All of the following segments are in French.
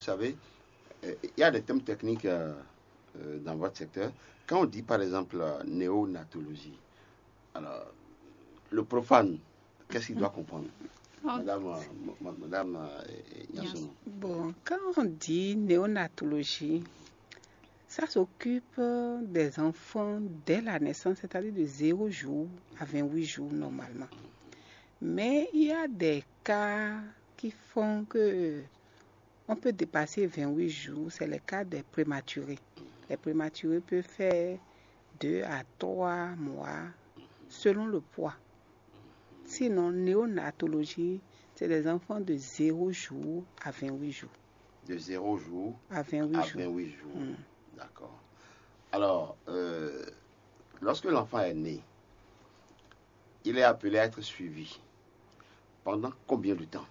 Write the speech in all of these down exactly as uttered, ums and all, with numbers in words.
savez, euh, il y a des thèmes techniques euh, euh, dans votre secteur. Quand on dit par exemple euh, néonatologie, alors le profane, qu'est-ce qu'il doit comprendre? Madame, euh, Madame euh, Yansounou. Bon, quand on dit néonatologie, ça s'occupe des enfants dès la naissance, c'est-à-dire de zéro jour à vingt-huit jours normalement. Mais il y a des cas qui font que on peut dépasser vingt-huit jours, c'est le cas des prématurés. Les prématurés peuvent faire deux à trois mois selon le poids. Sinon, néonatologie, c'est des enfants de zéro jour à vingt-huit jours. De zéro jour à vingt-huit à jours. vingt-huit jours. Mm. D'accord. Alors, euh, lorsque l'enfant est né, il est appelé à être suivi. Pendant combien de temps?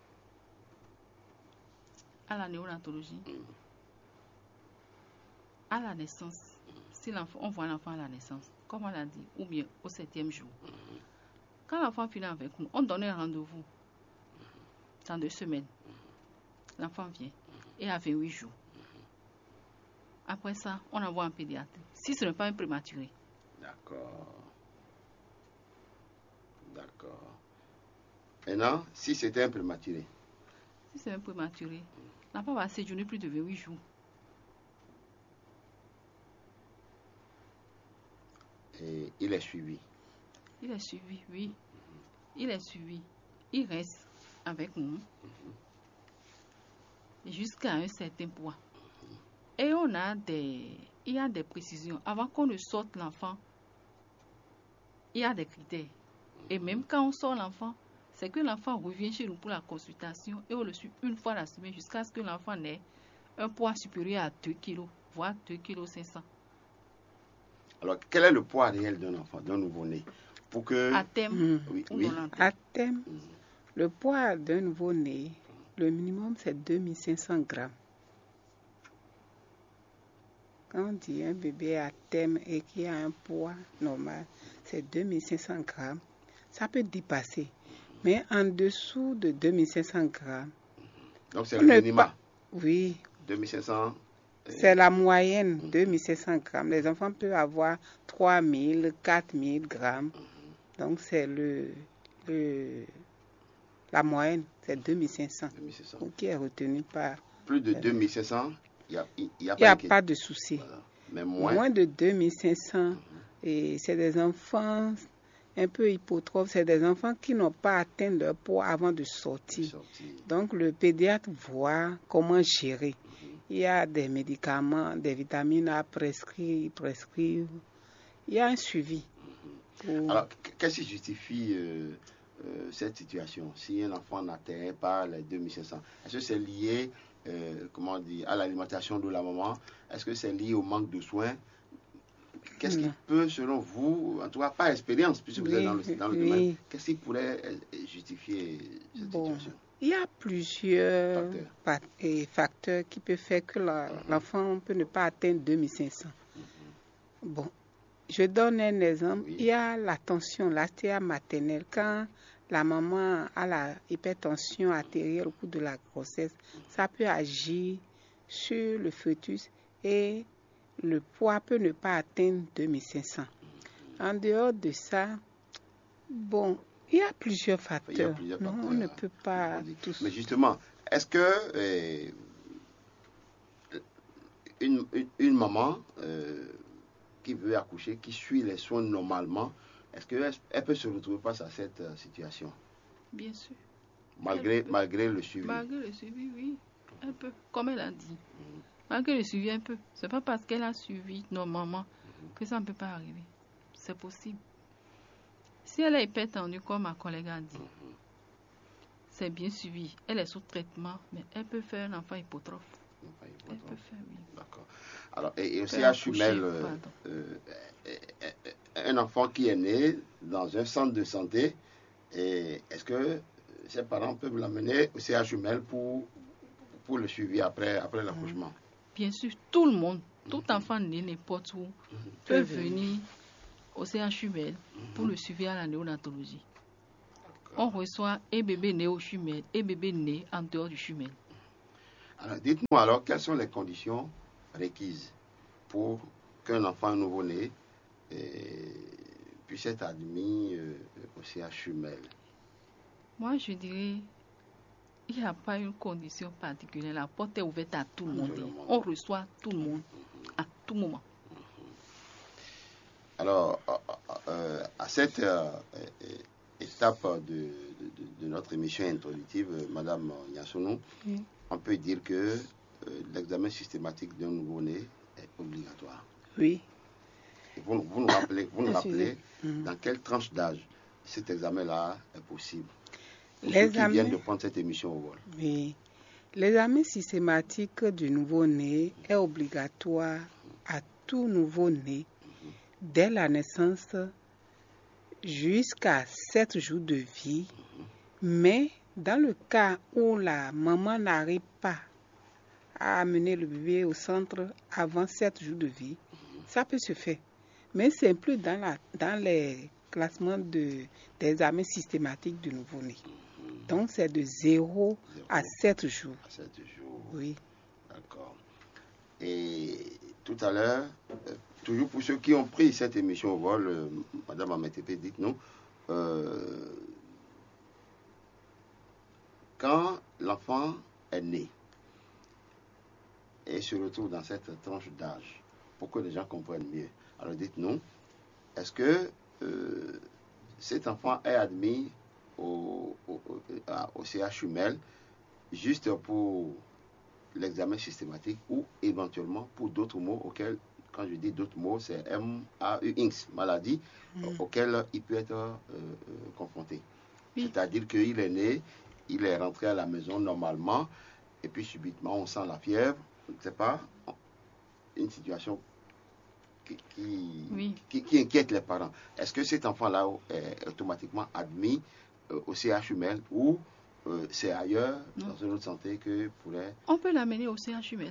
À la néonatologie, Mm. à la naissance, si l'enfant, on voit l'enfant à la naissance, comme on l'a dit, ou bien au septième jour. Mm. Quand l'enfant finit avec nous, on donne un rendez-vous dans deux semaines. L'enfant vient et à vingt-huit jours. Après ça, on envoie un pédiatre. Si ce n'est pas un prématuré. D'accord. D'accord. Maintenant, si c'était un prématuré, Si c'est un prématuré, l'enfant va séjourner plus de vingt-huit jours. et il est suivi. Il est suivi, oui. Il est suivi. Il reste avec nous jusqu'à un certain poids. Et on a des, il y a des précisions. Avant qu'on ne sorte l'enfant, il y a des critères. Et même quand on sort l'enfant, c'est que l'enfant revient chez nous pour la consultation et on le suit une fois la semaine jusqu'à ce que l'enfant ait un poids supérieur à deux kilos, voire deux kilos cinq cents. Alors, quel est le poids réel d'un enfant, d'un nouveau-né? Pour que... À terme, Mm. Oui, ou oui. dans l'antenne. À terme, le poids d'un nouveau-né, le minimum c'est deux mille cinq cents grammes. Quand on dit un bébé à terme et qui a un poids normal, c'est deux mille cinq cents grammes. Ça peut dépasser. Mais en dessous de deux mille cinq cents grammes, Donc, c'est on le ne minima. pas- oui, deux mille cinq cents. c'est la moyenne, deux mille cinq cents grammes. Les enfants peuvent avoir trois mille, quatre mille grammes. Donc, c'est le, le, la moyenne, c'est deux mille cinq cents, deux mille cinq cents. qui est retenu par... Plus de deux mille cinq cents, il n'y a, il y a Il n'y a pas, pas de souci. Voilà. Mais moins. Moins de deux mille cinq cents, et c'est des enfants un peu hypotrophes, c'est des enfants qui n'ont pas atteint leur poids avant de sortir. sorti. Donc le pédiatre voit comment gérer. Il y a des médicaments, des vitamines à prescrire, prescrire. Il y a un suivi. Pour- Alors, qu'est-ce qui justifie euh, euh, cette situation? Si un enfant n'atteint pas les deux mille cinq cents, est-ce que c'est lié euh, comment dire, à l'alimentation de la maman? Est-ce que c'est lié au manque de soins? Qu'est-ce qui Non. peut, selon vous, en tout cas par expérience, puisque vous Oui, êtes dans le, dans le oui. domaine, qu'est-ce qui pourrait euh, justifier cette Bon, situation? il y a plusieurs Facteurs. fa- et facteurs qui peuvent faire que la- l'enfant peut ne pas atteindre deux mille cinq cents. Bon, je donne un exemple. Oui. Il y a la tension, la T A maternelle. Quand la maman a la hypertension artérielle au cours de la grossesse, ça peut agir sur le fœtus et le poids peut ne pas atteindre deux mille cinq cents. En dehors de ça, bon, il y a plusieurs facteurs. Il y a plusieurs Non, facteurs. on ne peut pas tous. Mais justement, est-ce que euh, une, une, une maman euh, qui veut accoucher, qui suit les soins normalement, est-ce qu'elle elle peut se retrouver face à cette euh, situation, Bien sûr. malgré, Elle peut. malgré le suivi? Malgré le suivi, oui. Un peu. Comme elle a dit. Malgré le suivi, un peu. C'est pas parce qu'elle a suivi normalement que ça ne peut pas arriver. C'est possible. Si elle est hypertendue, comme ma collègue a dit, c'est bien suivi. Elle est sous traitement, mais elle peut faire un enfant hypotrophe. Elle peut faire, oui. D'accord. Alors, et, et aussi Faire à accoucher, Chumel, euh, pardon. euh, euh, euh, un enfant qui est né dans un centre de santé, et est-ce que ses parents peuvent l'amener aussi à Chumel pour, pour le suivi après, après l'accouchement? Bien sûr, tout le monde, tout enfant né n'importe où, peut venir au C H U M E L pour le suivi à la néonatologie. On reçoit un bébé né au C H U M E L et bébé né en dehors du C H U M E L. Alors, dites-moi alors, quelles sont les conditions requises pour qu'un enfant nouveau-né eh, puisse être admis euh, au C H U M E L? Moi, je dirais, il n'y a pas une condition particulière. La porte est ouverte à tout le monde. Tout le monde. On reçoit tout le monde à tout moment. Alors, euh, à cette euh, étape de, de, de notre émission introductive, Madame Niassonou, Oui. on peut dire que euh, l'examen systématique d'un nouveau-né est obligatoire. Oui. Et vous, vous nous rappelez, vous nous rappelez Mm. dans quelle tranche d'âge cet examen-là est possible pour ceux qui L'examen, viennent de prendre cette émission au vol. oui. L'examen systématique du nouveau-né est obligatoire à tout nouveau-né dès la naissance jusqu'à sept jours de vie, mais dans le cas où la maman n'arrive pas à amener le bébé au centre avant sept jours de vie, ça peut se faire. Mais c'est plus dans, la, dans les classements de, des examens systématiques du nouveau-né. Donc c'est de zéro à sept jours. À sept jours. Oui. D'accord. Et tout à l'heure, euh, toujours pour ceux qui ont pris cette émission au vol, euh, Madame Amétépé, dites-nous, euh, quand l'enfant est né et se retrouve dans cette tranche d'âge, pour que les gens comprennent mieux, alors dites-nous, est-ce que euh, cet enfant est admis au, au, au, au C H U M E L juste pour l'examen systématique ou éventuellement pour d'autres mots auxquels, quand je dis d'autres mots, c'est M A U X, maladie, mm. auxquelles il peut être euh, euh, confronté. Oui. C'est-à-dire qu'il est né, il est rentré à la maison normalement, et puis subitement on sent la fièvre, c'est pas une situation qui, qui, oui. qui, qui inquiète les parents. Est-ce que cet enfant-là est automatiquement admis euh, au C H U M E L ou euh, c'est ailleurs, non. dans une autre santé que pourrait... On peut l'amener au C H U M E L.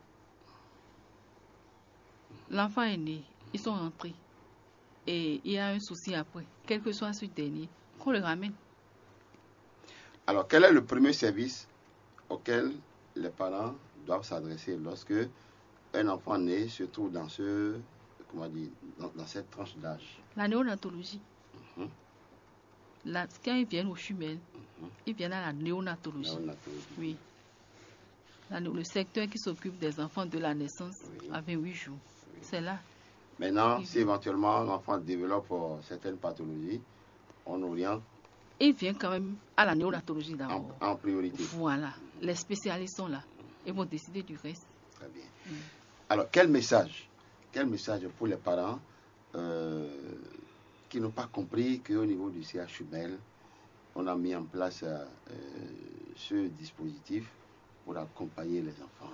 L'enfant est né, ils sont rentrés. Et il y a un souci après, quel que soit ce dernier, qu'on le ramène. Alors, quel est le premier service auquel les parents doivent s'adresser lorsque un enfant né se trouve dans ce, comment dire, dans, dans cette tranche d'âge? La néonatologie. Mm-hmm. La, quand ils viennent au C H U M E L, mm-hmm. ils viennent à la néonatologie. néonatologie. Oui. La, le secteur qui s'occupe des enfants de la naissance oui. à vingt-huit jours. Oui. C'est là. Maintenant, il si vient. éventuellement l'enfant développe euh, certaines pathologies, on oriente. Il vient quand même à la néonatologie d'abord. En, en priorité. Voilà. Mm-hmm. Les spécialistes sont là. Ils vont décider du reste. Très bien. Mm. Alors, quel message, quel message pour les parents euh, qui n'ont pas compris qu'au niveau du C H U M E L, on a mis en place euh, ce dispositif pour accompagner les enfants?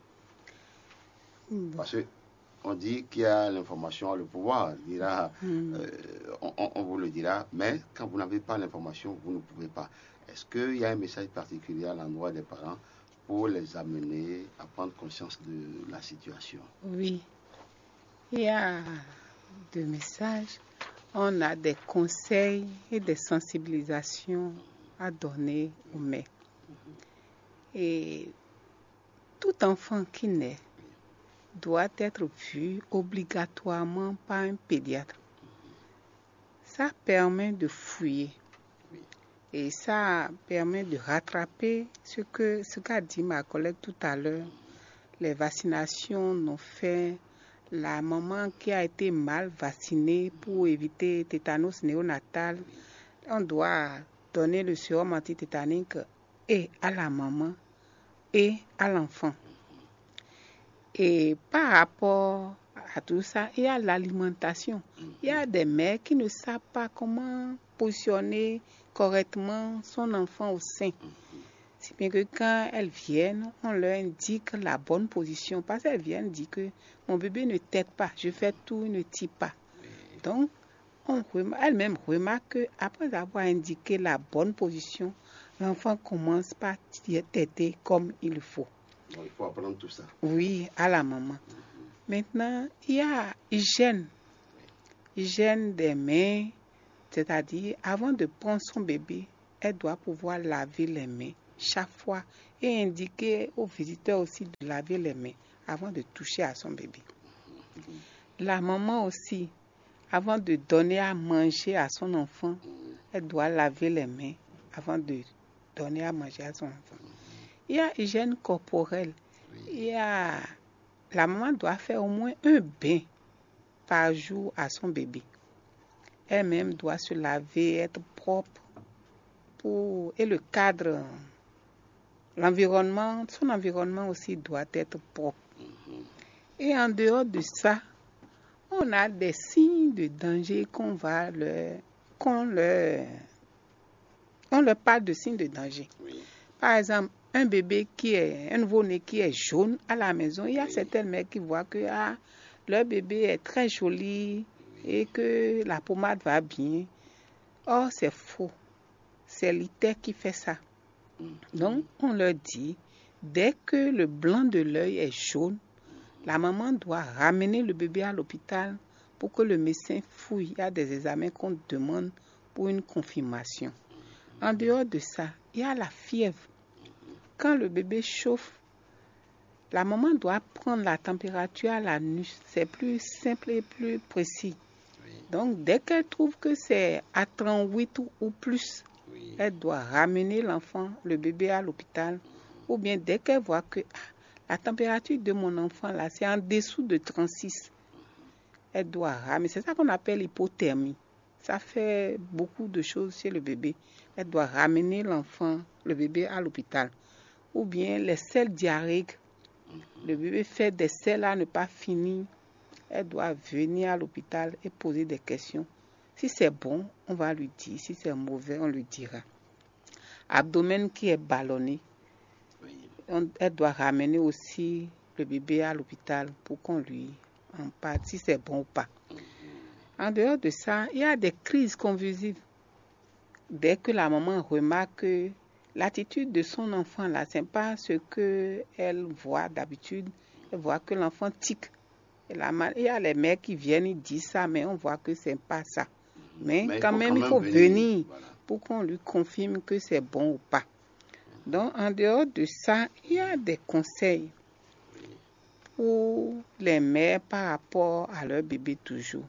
Mm. Parce qu'on dit qu'il y a l'information, le pouvoir dira, mm. euh, on, on vous le dira, mais quand vous n'avez pas l'information, vous ne pouvez pas. Est-ce qu'il y a un message particulier à l'endroit des parents pour les amener à prendre conscience de la situation? Oui, il y a des messages, on a des conseils et des sensibilisations à donner aux mères. Et tout enfant qui naît doit être vu obligatoirement par un pédiatre. Ça permet de fouiller. Et ça permet de rattraper ce que ce qu'a dit ma collègue tout à l'heure. Les vaccinations n'ont fait la maman qui a été mal vaccinée pour éviter tétanos néonatal. On doit donner le sérum antitétanique et à la maman et à l'enfant. Et par rapport à tout ça, il y a l'alimentation. Il y a des mères qui ne savent pas comment positionner correctement son enfant au sein. C'est bien que quand elles viennent, on leur indique la bonne position. Parce qu'elles viennent dire que mon bébé ne tète pas, je fais tout, il ne tire pas. Donc, elles-mêmes remarquent qu'après avoir indiqué la bonne position, l'enfant commence par téter comme il faut. Donc, il faut apprendre tout ça. Oui, à la maman. Mm-hmm. Maintenant, il y a hygiène. Hygiène des mains. C'est-à-dire, avant de prendre son bébé, elle doit pouvoir laver les mains chaque fois et indiquer aux visiteurs aussi de laver les mains avant de toucher à son bébé. La maman aussi, avant de donner à manger à son enfant, elle doit laver les mains avant de donner à manger à son enfant. Il y a hygiène corporelle. Il y a... La maman doit faire au moins un bain par jour à son bébé. Elle-même doit se laver, être propre. Pour... Et le cadre, l'environnement, son environnement aussi doit être propre. Et en dehors de ça, on a des signes de danger qu'on va leur... qu'on leur... On leur parle de signes de danger. Oui. Par exemple, un bébé qui est, un nouveau-né qui est jaune à la maison, il y a Oui. certaines mères qui voient que ah, leur bébé est très joli et que la pommade va bien. Or, c'est faux. C'est l'I T E R qui fait ça. Donc, on leur dit, dès que le blanc de l'œil est jaune, la maman doit ramener le bébé à l'hôpital pour que le médecin fouille. Il y a des examens qu'on demande pour une confirmation. En dehors de ça, il y a la fièvre. Quand le bébé chauffe, la maman doit prendre la température à la nuit. C'est plus simple et plus précis. Oui. Donc, dès qu'elle trouve que c'est à trente-huit ou, ou plus, Oui. elle doit ramener l'enfant, le bébé à l'hôpital. Ou bien dès qu'elle voit que ah, la température de mon enfant, là, c'est en dessous de trente-six, elle doit ramener. C'est ça qu'on appelle l'hypothermie. Ça fait beaucoup de choses chez le bébé. Elle doit ramener l'enfant, le bébé à l'hôpital. Ou bien les selles diarrhéiques. Le bébé fait des selles à ne pas finir. Elle doit venir à l'hôpital et poser des questions. Si c'est bon, on va lui dire. Si c'est mauvais, on lui dira. Abdomen qui est ballonné. Oui. On, elle doit ramener aussi le bébé à l'hôpital pour qu'on lui en parle, si c'est bon ou pas. En dehors de ça, il y a des crises convulsives. Dès que la maman remarque que l'attitude de son enfant, là, ce n'est pas ce qu'elle voit d'habitude. Elle voit que l'enfant tique. Et la, il y a les mères qui viennent, ils disent ça, mais on voit que ce n'est pas ça. Mais, Mais quand il faut même, quand il même faut venir. venir Voilà. pour qu'on lui confirme que c'est bon ou pas. Donc, en dehors de ça, il y a des conseils pour les mères par rapport à leur bébé toujours.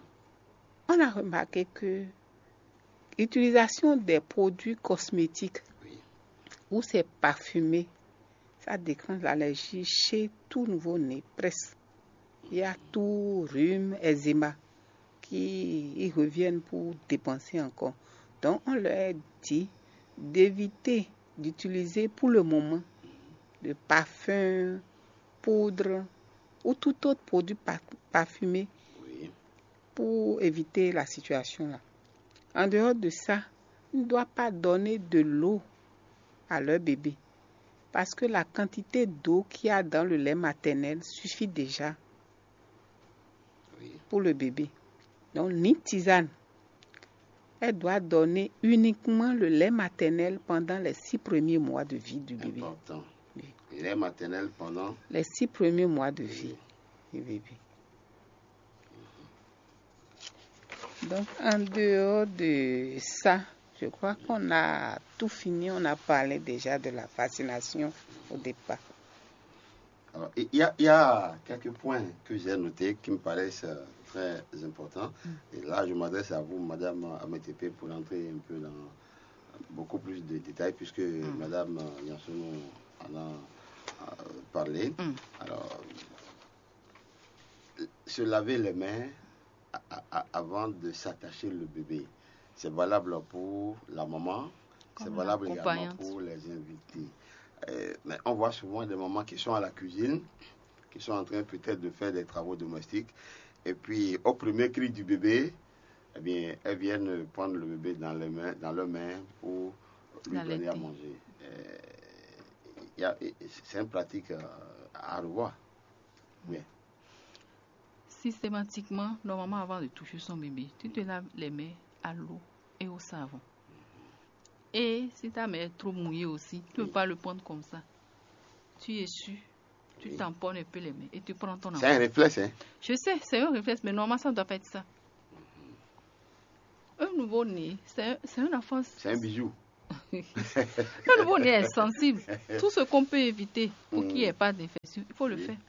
On a remarqué que l'utilisation des produits cosmétiques Oui. où c'est parfumé, ça déclenche l'allergie chez tout nouveau-né, presque. Il y a tout rhume, eczéma qui ils reviennent pour dépenser encore. Donc, on leur dit d'éviter d'utiliser pour le moment de parfum, poudre ou tout autre produit par- parfumé Oui. pour éviter la situation là. En dehors de ça, on ne doit pas donner de l'eau à leur bébé parce que la quantité d'eau qu'il y a dans le lait maternel suffit déjà Oui. pour le bébé. Donc, ni tisane. Elle doit donner uniquement le lait maternel pendant les six premiers mois de vie du bébé. Important. Oui. Il est maternel pendant. Les six premiers mois de Oui. vie du bébé. Donc, en dehors de ça, je crois qu'on a tout fini. On a parlé déjà de la vaccination au départ. Alors, il y a, il y a quelques points que j'ai notés qui me paraissent euh, très importants. Et là, je m'adresse à vous, Madame Ametepe, pour entrer un peu dans beaucoup plus de détails, puisque Madame Yansono en a euh, parlé. Mm. Alors, se laver les mains a- a- avant de s'attacher le bébé, c'est valable pour la maman, c'est Comme valable également l'accompagnante. pour les invités. Euh, mais on voit souvent des mamans qui sont à la cuisine, qui sont en train peut-être de faire des travaux domestiques, et puis au premier cri du bébé, eh bien, elles viennent prendre le bébé dans, les mains, dans leurs mains pour lui L'allaiter. donner à manger. Euh, il y a- c'est une pratique euh, à revoir. Oui. Systématiquement, normalement, avant de toucher son bébé, tu te laves les mains à l'eau et au savon. Et si ta main est trop mouillée aussi, tu ne peux pas le prendre comme ça. Tu essuies, tu Oui. tamponnes un peu les mains et tu prends ton C'est un enfant. réflexe, hein? Je sais, c'est un réflexe, mais normalement, ça ne doit pas être ça. Un nouveau-né, c'est un, c'est un enfant. C'est un bijou. Le nouveau-né est sensible. Tout ce qu'on peut éviter pour qu'il n'y ait pas d'infection, il faut le Oui. faire.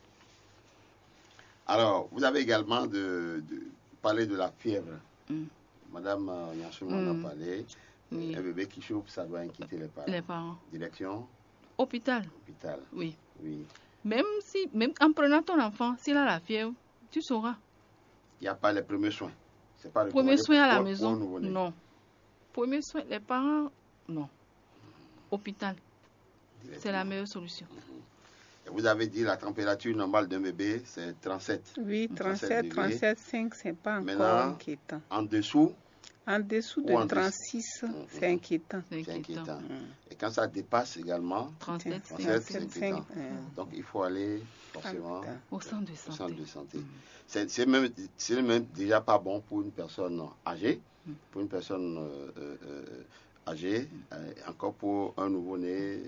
Alors, vous avez également de, de parlé de la fièvre. Mm. Madame euh, Niansou m'en Mm. a parlé. Oui. Un bébé qui chauffe, ça doit inquiéter les parents. Les parents. Direction Hôpital, hôpital. oui. Oui. Même si, même en prenant ton enfant, s'il a la fièvre, tu sauras. Il n'y a pas les premiers soins. C'est pas le Premier soin à la pour- maison, pour un nouveau-né. non. Premier soin, les parents, non. Hôpital, c'est la meilleure solution. Et vous avez dit la température normale d'un bébé, c'est trente-sept. Oui, trente-sept, degrés. trente-sept, cinq, c'est pas encore Maintenant, inquiétant. En dessous, En dessous ou de en dessous. trente-six, Mhm. c'est inquiétant. C'est c'est inquiétant. inquiétant. Et quand ça dépasse également, trente-sept, trente-sept, cinq, c'est inquiétant. euh, Donc il faut aller forcément Putain. au centre de au centre santé. de santé. C'est c'est même, c'est même déjà pas bon pour une personne âgée, Mm. pour une personne euh, euh, euh, âgée, euh, encore pour un nouveau-né, euh,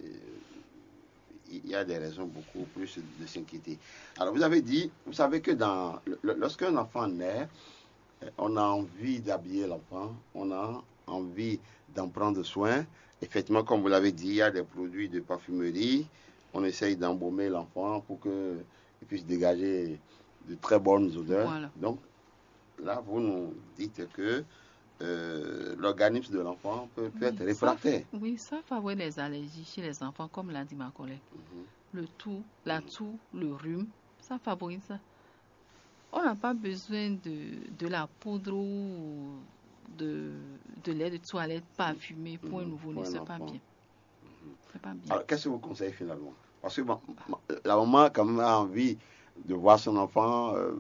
il y a des raisons beaucoup plus de s'inquiéter. Alors vous avez dit, vous savez que dans, le- lorsqu'un enfant naît, euh, on a envie d'habiller l'enfant, on a envie d'en prendre soin. Effectivement, comme vous l'avez dit, il y a des produits de parfumerie. On essaye d'embaumer l'enfant pour qu'il puisse dégager de très bonnes odeurs. Voilà. Donc, là, vous nous dites que euh, l'organisme de l'enfant peut, peut être Oui, réfractaire. ça, oui, ça favorise les allergies chez les enfants, comme l'a dit ma collègue. Mhm. Le toux, la toux, le rhume, ça favorise ça. On n'a pas besoin de, de la poudre ou de, de lait de toilette parfumé pour un Mhm. nouveau-né, Pour un c'est pas enfant. bien. C'est pas bien. Alors, qu'est-ce que vous conseillez finalement? Parce que bon, la maman, quand même, a envie de voir son enfant euh,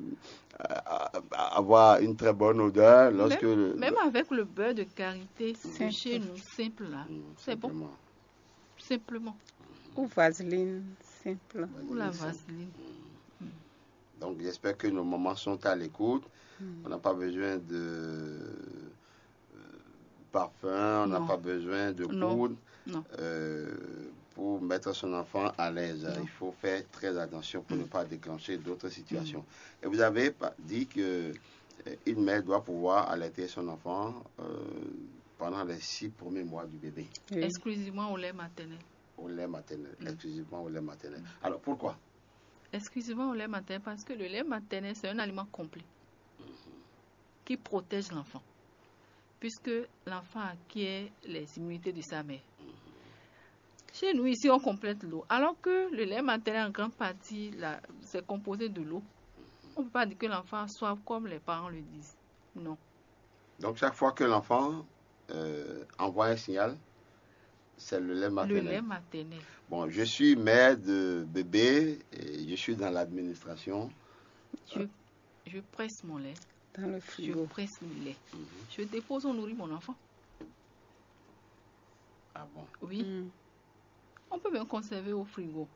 à- à- avoir une très bonne odeur lorsque. même, le- même avec le beurre de karité de Simple. chez nous, simple là, Mhm, c'est bon, simplement. simplement. Ou vaseline, simple. Ou la Ça. vaseline. Donc, j'espère que nos mamans sont à l'écoute. Mm. On n'a pas besoin de euh, parfum, on n'a Non. pas besoin de Non. poudre Non. euh, pour mettre son enfant à l'aise. Non. Il faut faire très attention pour Mm. ne pas déclencher d'autres situations. Et vous avez pas- dit que euh, une mère doit pouvoir allaiter son enfant euh, pendant les six premiers mois du bébé Oui. Exclusivement au lait maternel. au lait maternel, Mm. exclusivement au lait maternel. Alors pourquoi? Exclusivement au lait maternel parce que le lait maternel, c'est un aliment complet qui protège l'enfant. Puisque l'enfant acquiert les immunités de sa mère. Chez nous, ici, on complète l'eau. Alors que le lait maternel, en grande partie, là, c'est composé de l'eau. On ne peut pas dire que l'enfant a soif comme les parents le disent. Non. Donc chaque fois que l'enfant euh, envoie un signal, c'est le lait Le maternel. lait maternel. Bon, je suis mère de bébé et je suis dans l'administration. Je, je presse mon lait. Dans le Je frigo. presse le lait. Mhm. Je dépose, on nourrit mon enfant. Ah bon? Oui. Mm. On peut même conserver au frigo.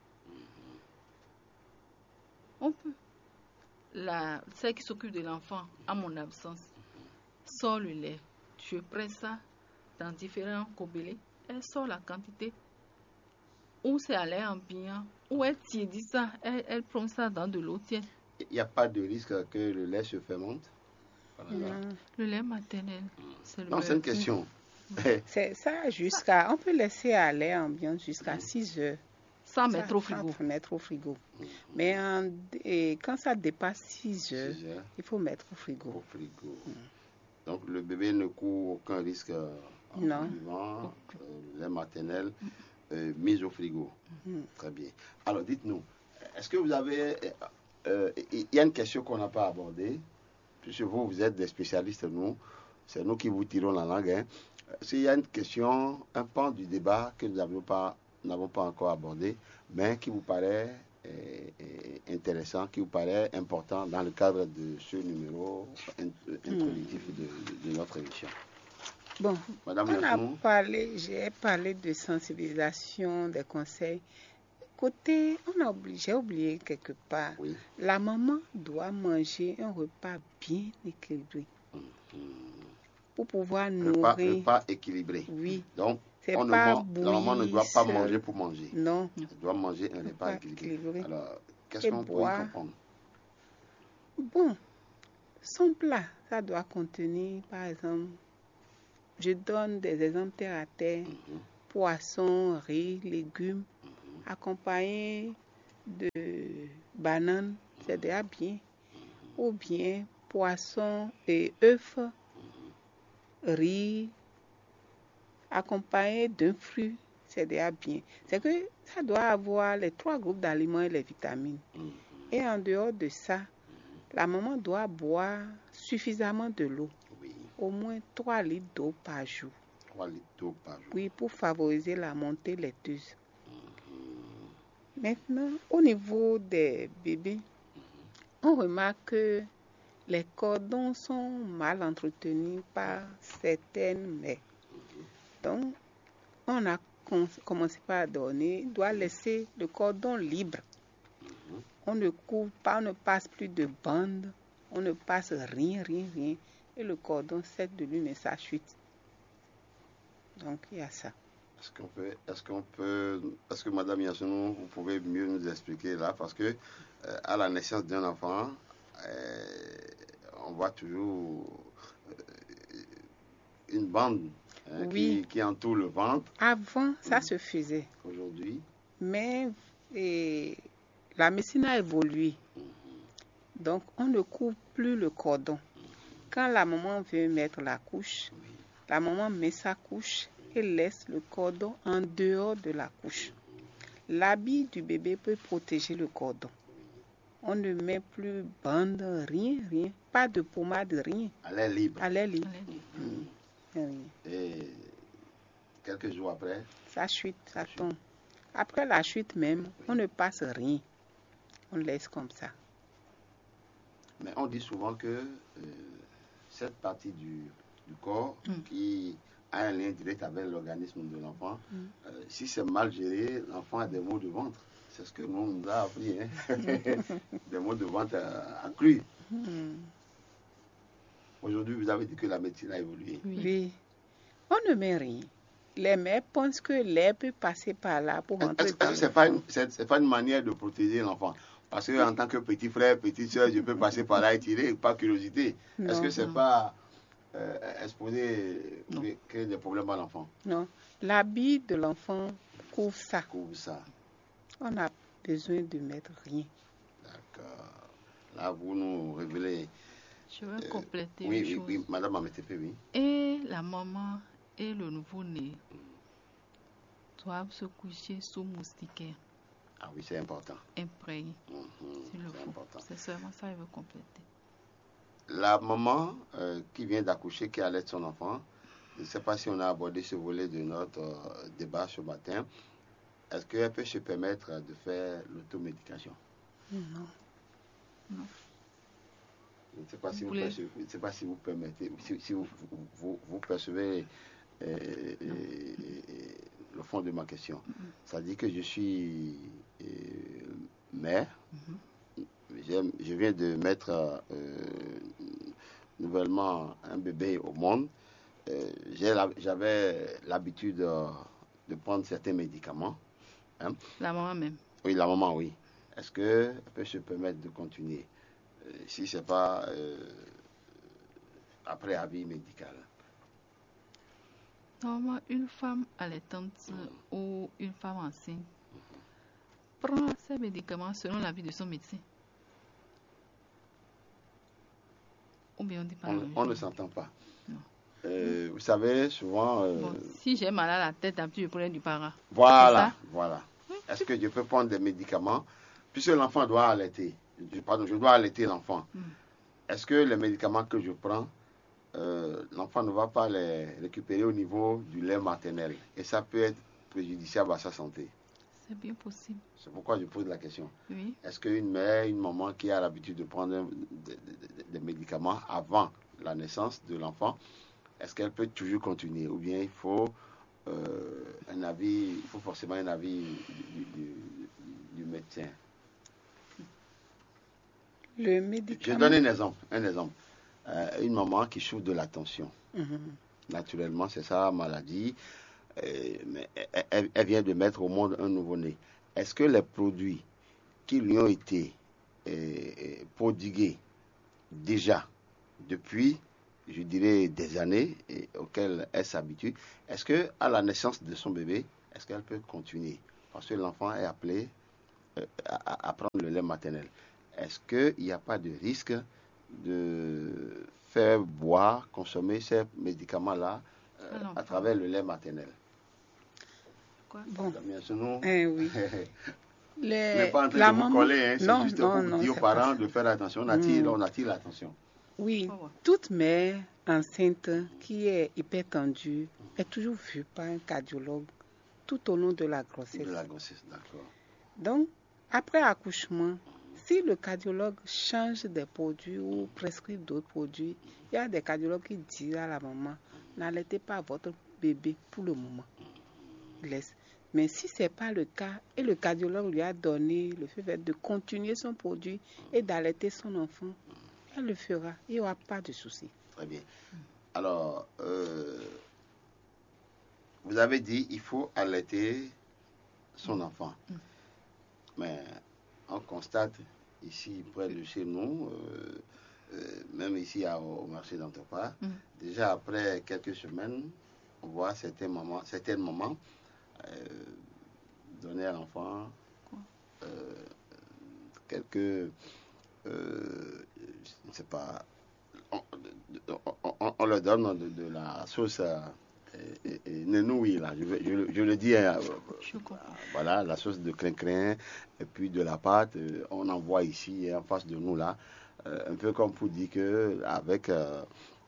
On peut. La, celle qui s'occupe de l'enfant, à mon absence, sort le lait. Je presse ça dans différents gobelets. Elle sort la quantité. Ou c'est à l'air ambiant, ou elle tiédit ça, elle, elle prend ça dans de l'eau tiède. Il n'y a pas de risque que le lait se fermente? Voilà. Non. Le lait maternel, c'est le Non, c'est une meilleur. question. C'est ça jusqu'à. On peut laisser à l'air ambiant jusqu'à six heures. Sans Ça, mettre au frigo. Sans mettre au frigo. Mais en- et quand ça dépasse six heures, Six heures il faut mettre au au frigo. frigo. Donc le bébé ne court aucun risque euh, en Non. buvant euh, le lait maternel euh, mis au frigo. Mm. Très bien. Alors dites-nous, est-ce que vous avez... euh, Il y a une question qu'on n'a pas abordée, puisque vous, vous êtes des spécialistes, nous, c'est nous qui vous tirons la langue. Hein. S'il y a une question, un pan du débat que nous n'avons pas, n'avons pas encore abordé, mais qui vous paraît euh, euh, intéressant, qui vous paraît important dans le cadre de ce numéro int- introductif de, de- de notre émission. Bon, Madame on a Lassou, parlé, j'ai parlé de sensibilisation, des conseils. Côté, on a oublié, j'ai oublié quelque part. oui. La maman doit manger un repas bien équilibré pour pouvoir Repas, nourrir. repas équilibré. Oui, Donc, c'est on ne pas man- la maman ne doit bouillir pas seul. manger pour manger. Non, Elle doit manger un repas Repas équilibré. équilibré. Alors, qu'est-ce Et qu'on peut y boire. comprendre? bon, son plat, ça doit contenir, par exemple, je donne des exemples terre à terre, Mhm. poisson, riz, légumes, accompagnés de bananes, c'est déjà bien. Ou bien poisson et œufs, riz, accompagné d'un fruit, c'est déjà bien. C'est que ça doit avoir les trois groupes d'aliments et les vitamines. Mhm. Et en dehors de ça, la maman doit boire suffisamment de l'eau, Oui, au moins trois litres d'eau par jour, trois litres d'eau par jour. oui, pour favoriser la montée laiteuse. Maintenant, au niveau des bébés, on remarque que les cordons sont mal entretenus par certaines mères. Donc, on a com- commencé par donner, on doit laisser le cordon libre. On ne coupe pas, on ne passe plus de bandes, on ne passe rien, rien, rien. Et le cordon cède de lui, mais ça chute. Donc, il y a ça. Est-ce qu'on peut, est-ce qu'on peut, est-ce que Madame Yassounou, vous pouvez mieux nous expliquer là, parce que euh, à la naissance d'un enfant, euh, on voit toujours euh, une bande hein, Oui. qui, qui entoure le ventre. Avant, ça Mm. se faisait. Aujourd'hui, Mais et, la médecine a évolué. Donc, on ne coupe plus le cordon. Quand la maman veut mettre la couche, la maman met sa couche et laisse le cordon en dehors de la couche. L'habit du bébé peut protéger le cordon. On ne met plus bande, rien, rien. Pas de pommade, rien. à l'air libre. À l'air libre. Allez. Rien. Et quelques jours après, Ça chute, ça tombe. Après la chute même, on ne passe rien. On laisse comme ça. mais on dit souvent que euh, cette partie du, du corps Mm. qui a un lien direct avec l'organisme de l'enfant, Mm. euh, si c'est mal géré, l'enfant a des maux de ventre. C'est ce que nous, on nous a appris. Hein? Des maux de ventre euh, accrus. Hmm. Aujourd'hui, vous avez dit que la médecine a évolué. Oui. Oui. On ne met rien. Les mères pensent que l'air peut passer par là pour rentrer Est-ce est-ce dans que le ce n'est pas, fond. une- c'est- c'est pas une manière de protéger l'enfant? Parce que en tant que petit frère, petite soeur, je peux passer par là et tirer, par curiosité. Est-ce Non, que c'est non. pas euh, exposer, Non. créer des problèmes à l'enfant? non. L'habit de l'enfant couvre ça. Couvre ça. On a besoin de mettre rien. D'accord. Là, vous nous révélez. Je vais euh, compléter oui, une oui, chose. oui, Madame Ametepe, oui. Et la maman et le nouveau-né doivent se coucher sous moustiquaire Ah oui, c'est important. imprégné, Mhm, s'il le c'est faut. important. C'est seulement ça que je veux compléter. La maman euh, qui vient d'accoucher, qui allait son enfant, je ne sais pas si on a abordé ce volet de notre euh, débat ce matin. Est-ce qu'elle peut se permettre de faire l'automédication? Non. Non. Je ne sais pas si Vous vous, voulez- percevez- je ne sais pas si vous permettez, si, si vous, vous, vous- vous percevez euh, euh, le fond de ma question. Ça dit que je suis euh, mère. Mhm. J'aime- Je viens de mettre euh, nouvellement un bébé au monde. Euh, j'ai la- J'avais l'habitude euh, de prendre certains médicaments. Hein. La maman même. Oui, la maman, oui. Est-ce qu'elle peut se permettre de continuer euh, si ce n'est pas euh, après avis médical? Normalement, une femme allaitante ou une femme enceinte prend ses médicaments selon l'avis de son médecin. Ou bien on dit pas On, la même on ne chose. s'entend pas. Non. Euh, vous savez, souvent... euh, Bon, si j'ai mal à la tête, d'habitude, je prenais du para. Voilà, C'est voilà. Est-ce que je peux prendre des médicaments puisque l'enfant doit allaiter? Je, pardon, je dois allaiter l'enfant. Mm. Est-ce que les médicaments que je prends, euh, l'enfant ne va pas les récupérer au niveau du lait maternel? Et ça peut être préjudiciable à sa santé. C'est bien possible. C'est pourquoi je pose la question. Oui. Est-ce qu'une mère, une maman qui a l'habitude de prendre un- des, des- des médicaments avant la naissance de l'enfant, est-ce qu'elle peut toujours continuer? Ou bien il faut euh, un avis, il faut forcément un avis du, du- du médecin? Le Je médicament. donne un exemple. Un exemple. Euh, une maman qui souffre de la tension. Mhm. Naturellement, c'est sa maladie. Euh, mais elle, elle- elle vient de mettre au monde un nouveau-né. Est-ce que les produits qui lui ont été euh, euh, prodigués déjà depuis je dirais, des années et auxquelles elle s'habitue, est-ce qu'à la naissance de son bébé, est-ce qu'elle peut continuer? Parce que l'enfant est appelé euh, à, à prendre le lait maternel. Est-ce qu'il n'y a pas de risque de faire boire, consommer ces médicaments-là euh, à travers le lait maternel? Quoi? Bon, Damien, sinon, eh oui. je Les, n'ai pas en train la de vous maman, coller, hein, c'est non, juste non, pour non, dire aux c'est pas parents ça. de faire attention, on attire, Mm. on attire l'attention. Oui, Oh, ouais. toute mère enceinte qui est hypertendue est toujours vue par un cardiologue tout au long de la grossesse. De la grossesse, d'accord. Donc, après accouchement, si le cardiologue change des produits ou prescrit d'autres produits, il y a des cardiologues qui disent à la maman, n'allaitez pas votre bébé pour le moment. Laisse. Mais si ce n'est pas le cas et le cardiologue lui a donné le fait de continuer son produit et d'allaiter son enfant, elle le fera. Il n'y aura pas de souci. Très bien. Alors, euh, vous avez dit il faut allaiter son enfant. Mm. Mais on constate ici près de chez nous, euh, euh, même ici à- au marché d'Antopa, Mm. déjà après quelques semaines, on voit certaines mamans, certaines mamans euh, donner à l'enfant euh, quelques, euh, je ne sais pas, on, on- on- on leur donne de, de la sauce euh, et- et- nenouille, là, je, vais- je le- je le dis, hein, Je comprends. voilà, la sauce de crin-crin, et puis de la pâte, euh, on en voit ici, en face de nous, là, euh, un peu comme pour dire que avec euh,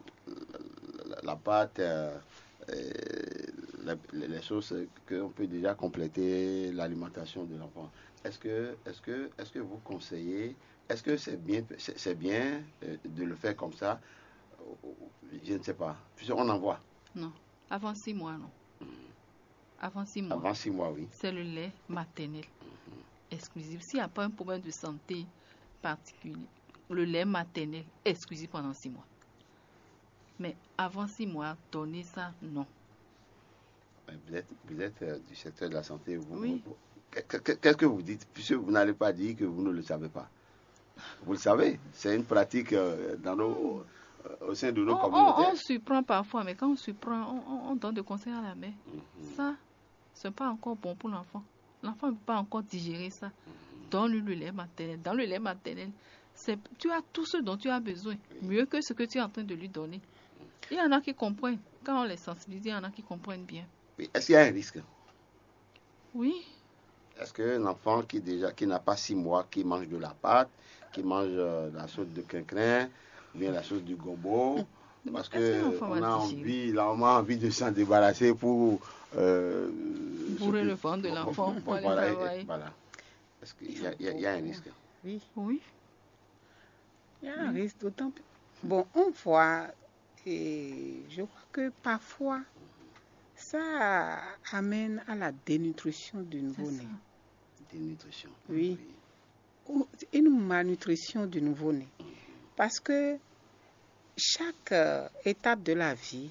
la, la pâte, euh, euh, les, les sauces, qu'on peut déjà compléter l'alimentation de l'enfant. Est-ce que, est-ce que, est-ce que vous conseillez, est-ce que c'est bien, c'est, c'est bien euh, de le faire comme ça? Je ne sais pas. On en voit. Non. Avant six mois, non. Avant six mois. Avant six mois, oui. C'est le lait maternel exclusif. S'il n'y a pas un problème de santé particulier, le lait maternel exclusif pendant six mois. Mais avant six mois, donner ça, non. Vous êtes, vous êtes euh, du secteur de la santé. Vous, Oui. vous- qu'est-ce que vous dites? Puisque vous n'allez pas dire que vous ne le savez pas. Vous le savez. C'est une pratique euh, dans nos, euh, au sein de nos On, on, communautés. on surprend parfois, mais quand on surprend, on, on, on donne des conseils à la mère. Mhm. Ça, ce n'est pas encore bon pour l'enfant. L'enfant ne peut pas encore digérer ça. Donne-lui le lait maternel. Dans le lait maternel, c'est, tu as tout ce dont tu as besoin, mieux que ce que tu es en train de lui donner. Il y en a qui comprennent. Quand on les sensibilise, il y en a qui comprennent bien. Oui. Est-ce qu'il y a un risque? Oui, Est-ce qu'un enfant qui déjà qui n'a pas six mois, qui mange de la pâte, qui mange euh, la sauce de quinquin, ou bien la sauce du gombo, parce Est-ce que que l'enfant on va a digérer? envie, là, on a envie de s'en débarrasser pour euh, bourrer s'occuper- le ventre de l'enfant pour aller voilà, et- travailler. voilà. Est-ce qu'il y, a- il y a- il y a un risque? Oui, Oui, il y a un risque d'autant plus. Bon, on voit, et je crois que parfois, ça amène à la dénutrition du c'est nouveau-né. ça. Dénutrition. Oui. Ou une malnutrition du nouveau-né. Parce que chaque euh, étape de la vie,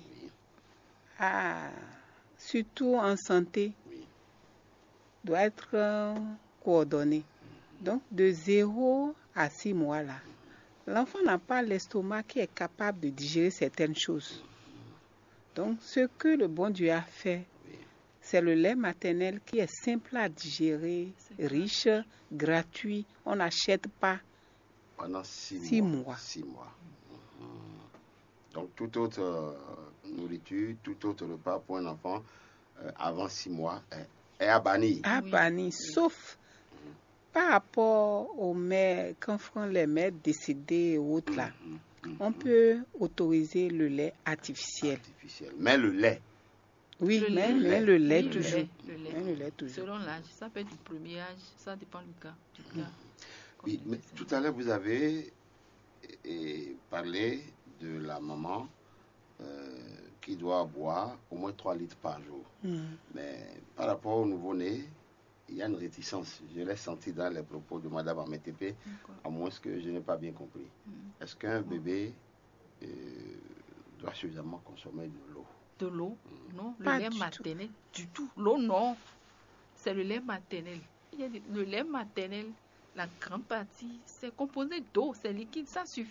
a, surtout en santé, Oui. doit être euh, coordonnée. Donc, de zéro à six mois, là, l'enfant n'a pas l'estomac qui est capable de digérer certaines choses. Donc, ce que le bon Dieu a fait, c'est le lait maternel qui est simple à digérer, C'est riche, gratuit. On n'achète pas. Pendant six, Six mois. mois. Six mois. Mhm. Donc, toute autre euh, nourriture, tout autre repas pour un enfant euh, avant six mois est, est à bannir. à Oui. bannir, sauf par rapport aux mères, quand font les mères décédées et autres là, Mhm, mhm. on peut autoriser le lait artificiel. Artificiel. Mais le lait, Oui, Le mais, lait. mais le lait Oui, le toujours. lait, le lait. Mais le lait toujours. Selon l'âge, ça peut être du premier âge, ça dépend du cas. Du cas comme oui, tu mais disais. tout à l'heure vous avez eh, parlé de la maman euh, qui doit boire au moins trois litres par jour. Mm. Mais par rapport au nouveau-né, il y a une réticence. Je l'ai senti dans les propos de Madame Amétépé, D'accord. à moins que je n'ai pas bien compris. Mm. Est-ce qu'un bébé euh, doit suffisamment consommer de l'eau? De l'eau, non. Le Pas lait du maternel, du tout. L'eau, non. C'est le lait maternel. Il y a des- le lait maternel, la grande partie, c'est composé d'eau, c'est liquide, ça suffit.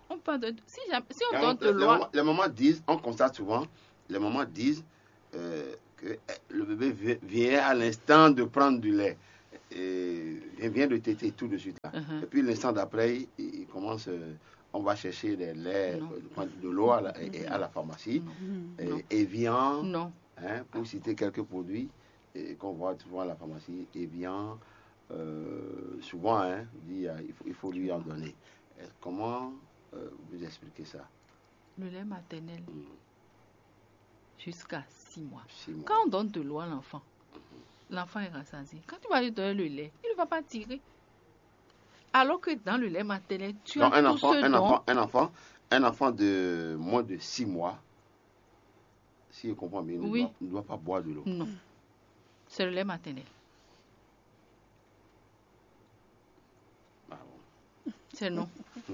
On peut donner, si, jamais, si on Quand donne de les, loi, mamans, les mamans disent, on constate souvent, les mamans disent euh, que eh, le bébé vi- vient à l'instant de prendre du lait. Et il vient de téter tout de suite là. Uh-huh. Et puis l'instant d'après, il, il commence, euh, on va chercher des laits, Non. euh, de l'eau à, la- et- et à la pharmacie, non, Mm. et, Non. Evian, non. hein, pour citer quelques produits et qu'on voit souvent à la pharmacie, Evian, euh, souvent, hein, il, dit, euh, il, faut, il faut lui en donner. Et comment euh, vous expliquez ça? Le lait maternel Hmm, jusqu'à six mois. six mois. Quand on donne de l'eau à l'enfant, l'enfant est rassasié. Quand tu vas lui donner le lait, il ne va pas tirer. Alors que dans le lait maternel, tu Donc, as un tout enfant, ce un dont... enfant, un enfant, un enfant de moins de six mois, si je comprends bien, ne, Oui. doit, ne doit pas boire de l'eau. Non. C'est le lait maternel. Ah bon. C'est non.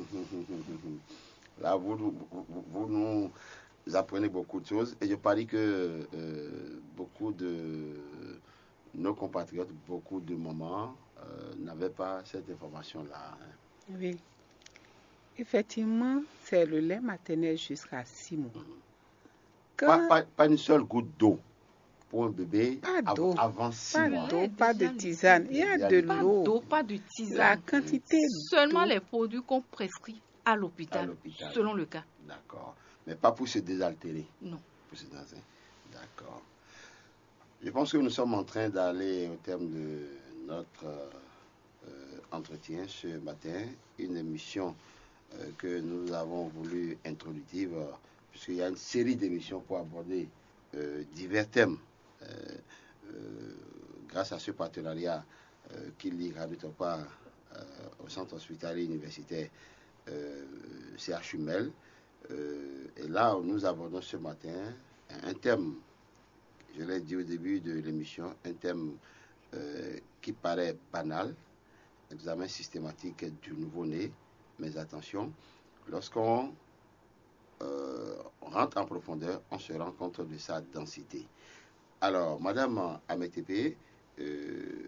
Là, vous, vous, vous- vous nous apprenez beaucoup de choses et je parie que euh, beaucoup de nos compatriotes, beaucoup de mamans euh, n'avaient pas cette information-là. hein. Oui. Effectivement, c'est le lait maternel jusqu'à six mois. Pas, Quand- pas- pas une seule goutte d'eau pour un bébé Pas av- d'eau. avant six Pas mois. d'eau, Ouais, pas de déjà, tisane. Il y a déjà, de Pas l'eau. d'eau, pas de La tisane. quantité Seulement d'eau. les produits qu'on prescrit à À l'hôpital, l'hôpital. selon le cas. D'accord. Mais pas pour se désaltérer. Non. Pour se désaltérer. D'accord. Je pense que nous sommes en train d'aller au terme de notre euh, euh, entretien ce matin. Une émission euh, que nous avons voulu introductive, euh, puisqu'il y a une série d'émissions pour aborder euh, divers thèmes. Euh, euh, grâce à ce partenariat euh, qui lie Radio Topa euh, au centre hospitalier universitaire euh, C H U M E L. Euh, et là, nous abordons ce matin un thème, je l'ai dit au début de l'émission, un thème euh, qui paraît banal, examen systématique du nouveau-né. Mais attention, lorsqu'on euh, rentre en profondeur, on se rend compte de sa densité. Alors, Madame Ametepe, euh,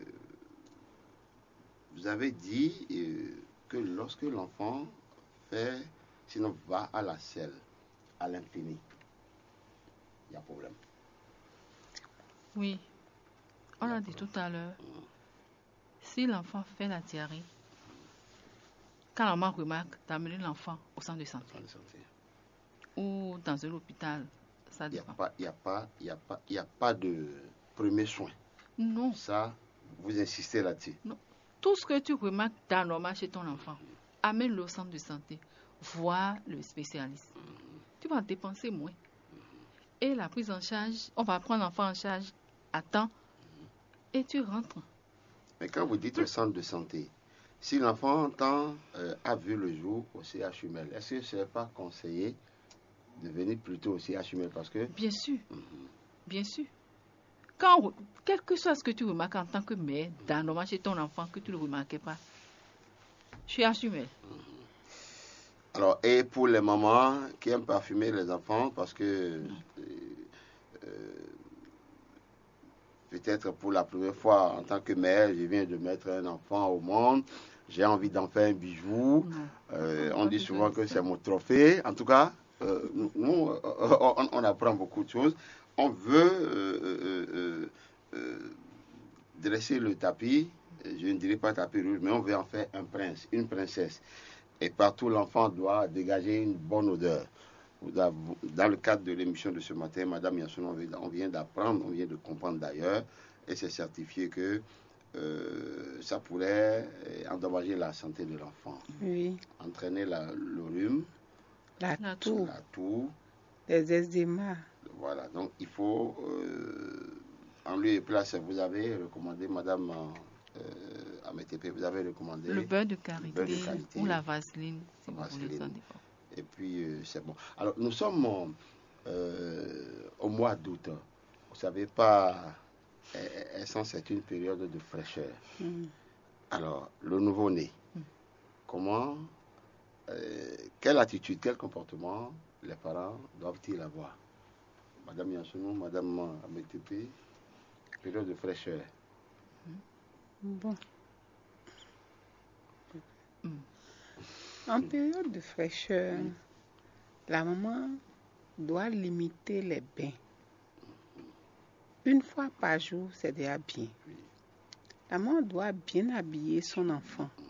vous avez dit euh, que lorsque l'enfant fait, sinon va à la selle, à l'infini, il y a problème. Oui. On a dit tout à l'heure, si l'enfant fait la diarrhée, quand la maman remarque d'amener l'enfant au centre de santé Sans le sentir. ou dans un hôpital, ça Il n'y a dépend. pas, il y a pas, il y a pas, il y a pas de premier soin. Non. Ça, vous insistez là-dessus. Tout ce que tu remarques d'anormal chez ton enfant, amène-le au centre de santé, voir le spécialiste. Tu vas dépenser moins. Et la prise en charge, on va prendre l'enfant en charge à temps et tu rentres. Mais quand vous dites au centre de santé, si l'enfant tant, euh, a vu le jour au C H U M E L, est-ce que ce n'est pas conseillé de venir plutôt au C H U M E L parce que Bien sûr, Mhm. bien sûr. Quand, quel que soit ce que tu remarques en tant que mère, d'anormal chez ton enfant, que tu ne le remarquais pas, je suis assumée. Alors, et pour les mamans qui aiment parfumer les enfants, parce que euh, euh, peut-être pour la première fois en tant que mère, je viens de mettre un enfant au monde, j'ai envie d'en faire un bijou. Non. Euh, Non, on pas dit besoin souvent de que ça. c'est mon trophée. En tout cas, euh, nous, nous, euh, on, on apprend beaucoup de choses. On veut euh, euh, euh, euh, dresser le tapis, je ne dirais pas tapis rouge, mais on veut en faire un prince, une princesse. Et partout, l'enfant doit dégager une bonne odeur. Dans le cadre de l'émission de ce matin, Madame Yassoun, on vient d'apprendre, on vient de comprendre d'ailleurs, et c'est certifié que euh, ça pourrait endommager la santé de l'enfant. Oui. Entraîner la, le rhume, La La toux, la toux. les eczémas. Voilà, donc il faut, euh, en lieu et place, vous avez recommandé, Madame euh, Ametepe, vous avez recommandé Le beurre de karité, beurre de karité. ou la vaseline, si La vous voulez, ça vaseline. dépend. Et puis, euh, c'est bon. Alors, nous sommes euh, au mois d'août. Vous savez pas, essence, c'est une période de fraîcheur. Mm. Alors, le nouveau-né, Mm. comment, euh, quelle attitude, quel comportement les parents doivent-ils avoir? Madame Yansounou, Madame Ametepe, période de fraîcheur. Bon. Mm. En période de fraîcheur, la maman doit limiter les bains. Une fois par jour, c'est déjà bien. La maman doit bien habiller son enfant.